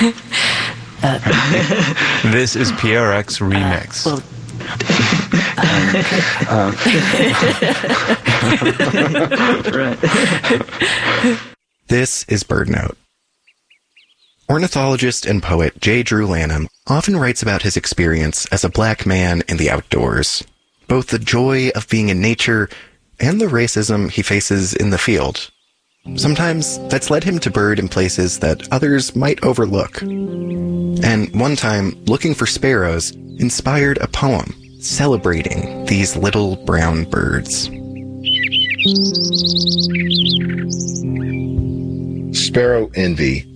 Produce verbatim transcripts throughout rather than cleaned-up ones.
uh, this is P R X Remix. Uh, well, um, right. This is BirdNote. Ornithologist and poet J. Drew Lanham often writes about his experience as a black man in the outdoors, both the joy of being in nature and the racism he faces in the field. Sometimes that's led him to bird in places that others might overlook. And one time, looking for sparrows inspired a poem celebrating these little brown birds. Sparrow Envy.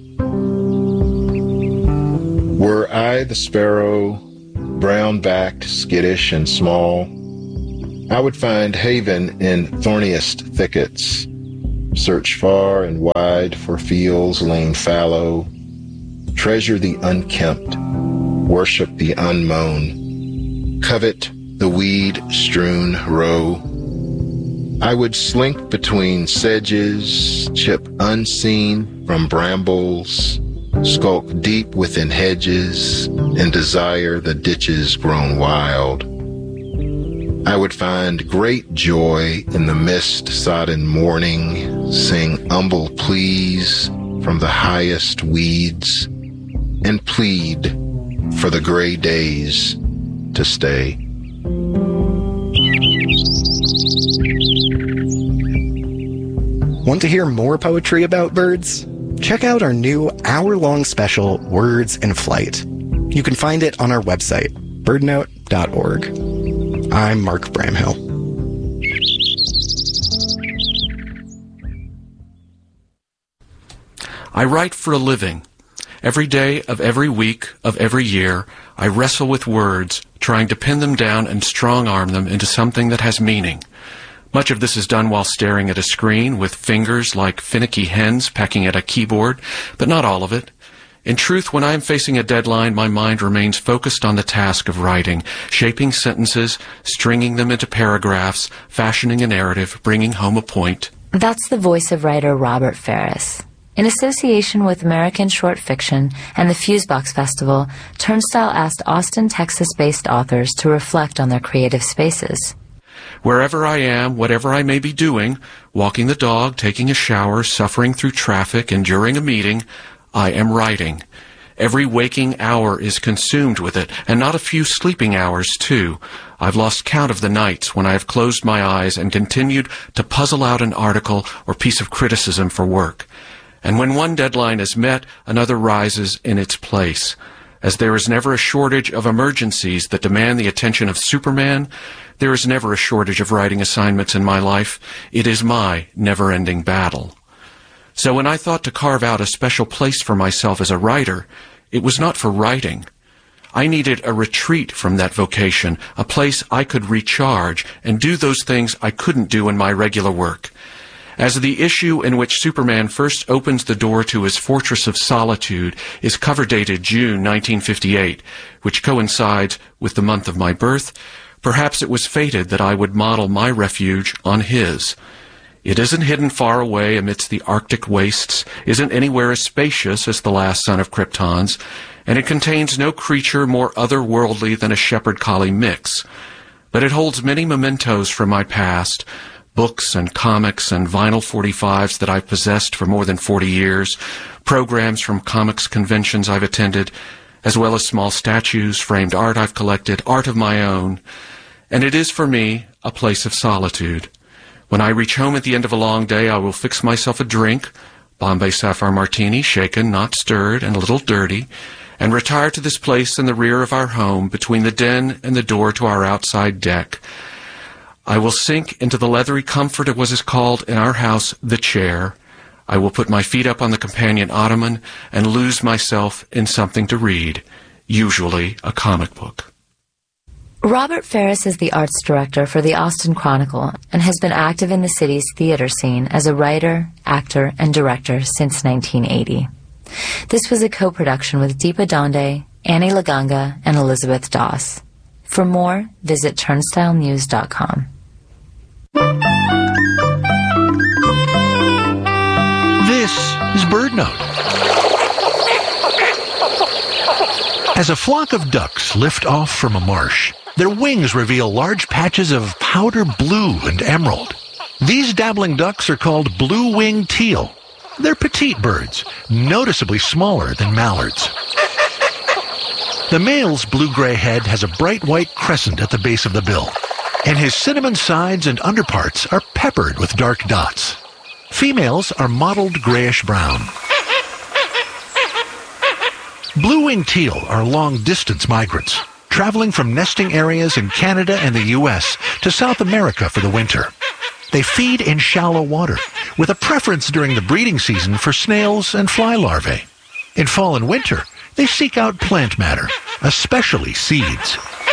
Were I the sparrow, brown-backed, skittish, and small, I would find haven in thorniest thickets, search far and wide for fields lain fallow, treasure the unkempt, worship the unmown, covet the weed-strewn row. I would slink between sedges, chip unseen from brambles, skulk deep within hedges, and desire the ditches grown wild. I would find great joy in the mist-sodden morning, sing humble pleas from the highest weeds, and plead for the gray days to stay. Want to hear more poetry about birds? Check out our new hour-long special, Words in Flight. You can find it on our website, bird note dot org. I'm Mark Bramhill. I write for a living. Every day of every week of every year, I wrestle with words, trying to pin them down and strong-arm them into something that has meaning. Much of this is done while staring at a screen with fingers like finicky hens pecking at a keyboard, but not all of it. In truth, when I am facing a deadline, my mind remains focused on the task of writing, shaping sentences, stringing them into paragraphs, fashioning a narrative, bringing home a point. That's the voice of writer Robert Ferris. In association with American Short Fiction and the Fusebox Festival, Turnstile asked Austin, Texas-based authors to reflect on their creative spaces. Wherever I am, whatever I may be doing, walking the dog, taking a shower, suffering through traffic, enduring a meeting, I am writing. Every waking hour is consumed with it, and not a few sleeping hours, too. I've lost count of the nights when I have closed my eyes and continued to puzzle out an article or piece of criticism for work. And when one deadline is met, another rises in its place. As there is never a shortage of emergencies that demand the attention of Superman, there is never a shortage of writing assignments in my life. It is my never-ending battle. So when I thought to carve out a special place for myself as a writer, it was not for writing. I needed a retreat from that vocation, a place I could recharge and do those things I couldn't do in my regular work. As the issue in which Superman first opens the door to his fortress of solitude is cover dated June nineteen fifty-eight, which coincides with the month of my birth, perhaps it was fated that I would model my refuge on his. It isn't hidden far away amidst the Arctic wastes, isn't anywhere as spacious as the last son of Krypton's, and it contains no creature more otherworldly than a shepherd-collie mix. But it holds many mementos from my past, books and comics and vinyl forty-fives that I've possessed for more than forty years, programs from comics conventions I've attended, as well as small statues, framed art I've collected, art of my own. And it is for me a place of solitude. When I reach home at the end of a long day, I will fix myself a drink, Bombay Sapphire Martini, shaken, not stirred, and a little dirty, and retire to this place in the rear of our home between the den and the door to our outside deck. I will sink into the leathery comfort of what is called in our house the chair. I will put my feet up on the companion ottoman and lose myself in something to read, usually a comic book. Robert Ferris is the arts director for the Austin Chronicle and has been active in the city's theater scene as a writer, actor, and director since nineteen eighty. This was a co-production with Deepa Donde, Annie Laganga, and Elizabeth Doss. For more, visit turnstile news dot com. This is BirdNote. As a flock of ducks lift off from a marsh, their wings reveal large patches of powder blue and emerald. These dabbling ducks are called blue-winged teal. They're petite birds, noticeably smaller than mallards. The male's blue-gray head has a bright white crescent at the base of the bill, and his cinnamon sides and underparts are peppered with dark dots. Females are mottled grayish-brown. Blue-winged teal are long-distance migrants, traveling from nesting areas in Canada and the U S to South America for the winter. They feed in shallow water, with a preference during the breeding season for snails and fly larvae. In fall and winter, they seek out plant matter, especially seeds.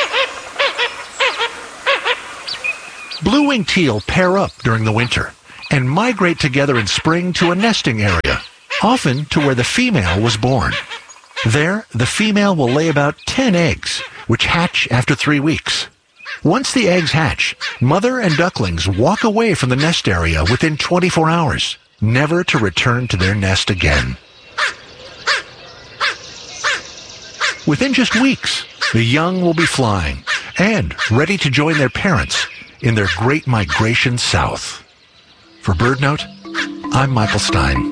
Blue-winged teal pair up during the winter and migrate together in spring to a nesting area, often to where the female was born. There, the female will lay about ten eggs, which hatch after three weeks. Once the eggs hatch, mother and ducklings walk away from the nest area within twenty-four hours, never to return to their nest again. Within just weeks, the young will be flying and ready to join their parents in their great migration south. For BirdNote, I'm Michael Stein.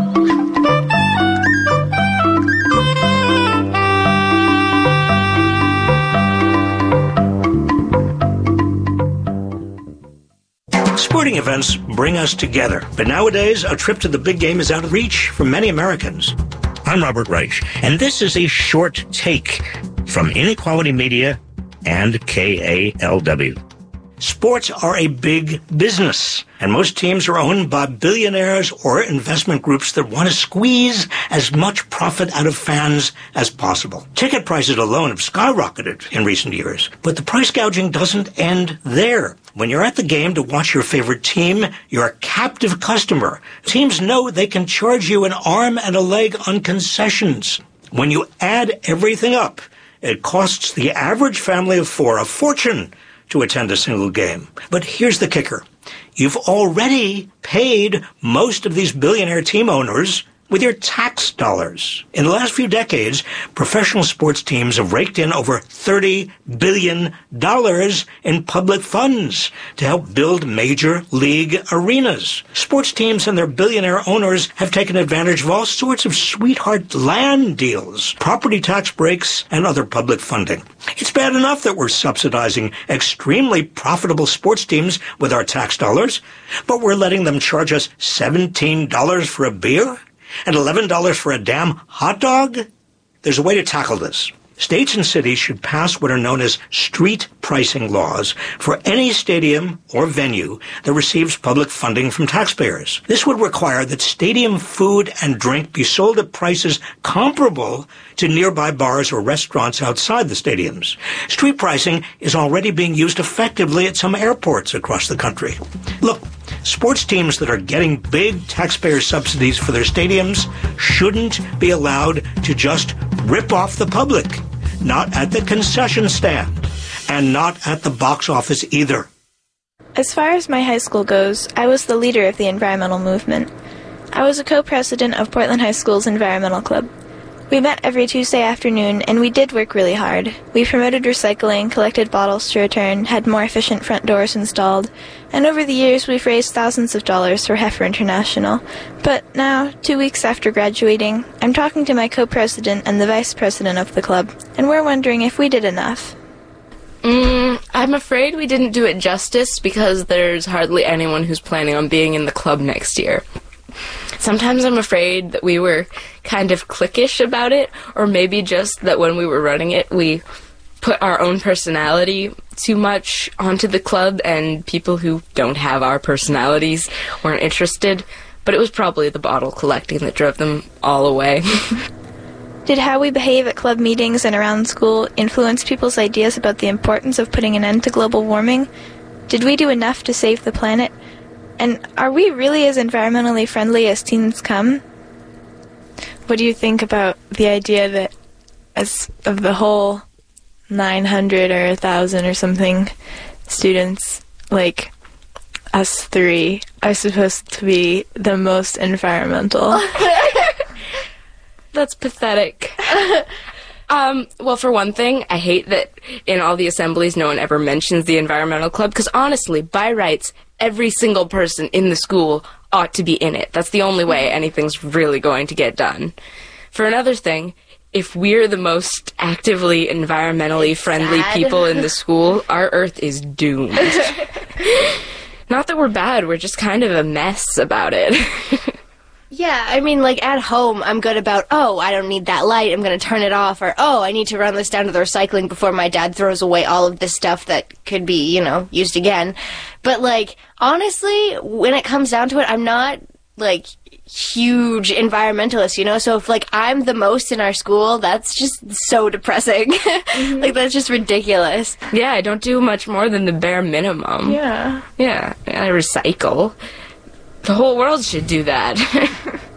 Sporting events bring us together, but nowadays a trip to the big game is out of reach for many Americans. I'm Robert Reich, and this is a short take from Inequality Media and K A L W. Sports are a big business, and most teams are owned by billionaires or investment groups that want to squeeze as much profit out of fans as possible. Ticket prices alone have skyrocketed in recent years, but the price gouging doesn't end there. When you're at the game to watch your favorite team, you're a captive customer. Teams know they can charge you an arm and a leg on concessions. When you add everything up, it costs the average family of four a fortune to attend a single game. But here's the kicker. You've already paid most of these billionaire team owners with your tax dollars. In the last few decades, professional sports teams have raked in over thirty billion dollars in public funds to help build major league arenas. Sports teams and their billionaire owners have taken advantage of all sorts of sweetheart land deals, property tax breaks, and other public funding. It's bad enough that we're subsidizing extremely profitable sports teams with our tax dollars, but we're letting them charge us seventeen dollars for a beer? And eleven dollars for a damn hot dog? There's a way to tackle this. States and cities should pass what are known as street pricing laws for any stadium or venue that receives public funding from taxpayers. This would require that stadium food and drink be sold at prices comparable to nearby bars or restaurants outside the stadiums. Street pricing is already being used effectively at some airports across the country. Look, sports teams that are getting big taxpayer subsidies for their stadiums shouldn't be allowed to just rip off the public. Not at the concession stand, and not at the box office either. As far as my high school goes, I was the leader of the environmental movement. I was a co-president of Portland High School's Environmental Club. We met every Tuesday afternoon, and we did work really hard. We promoted recycling, collected bottles to return, had more efficient front doors installed, and over the years we've raised thousands of dollars for Heifer International. But now, two weeks after graduating, I'm talking to my co-president and the vice president of the club, and we're wondering if we did enough. Mm, I'm afraid we didn't do it justice because there's hardly anyone who's planning on being in the club next year. Sometimes I'm afraid that we were kind of cliquish about it, or maybe just that when we were running it, we put our own personality too much onto the club, and people who don't have our personalities weren't interested. But it was probably the bottle collecting that drove them all away. Did how we behave at club meetings and around school influence people's ideas about the importance of putting an end to global warming? Did we do enough to save the planet? And are we really as environmentally friendly as teens come? What do you think about the idea that as of the whole nine hundred or one thousand or something students, like us three, are supposed to be the most environmental? That's pathetic. Um, well, for one thing, I hate that in all the assemblies no one ever mentions the environmental club, because honestly, by rights, every single person in the school ought to be in it. That's the only way anything's really going to get done. For another thing, if we're the most actively environmentally it's friendly sad. people in the school, our Earth is doomed. Not that we're bad, we're just kind of a mess about it. Yeah, I mean, like, at home, I'm good about, oh, I don't need that light, I'm going to turn it off, or, oh, I need to run this down to the recycling before my dad throws away all of this stuff that could be, you know, used again. But, like, honestly, when it comes down to it, I'm not, like, huge environmentalist, you know? So if, like, I'm the most in our school, that's just so depressing. Mm-hmm. Like, that's just ridiculous. Yeah, I don't do much more than the bare minimum. Yeah. Yeah, I recycle. The whole world should do that.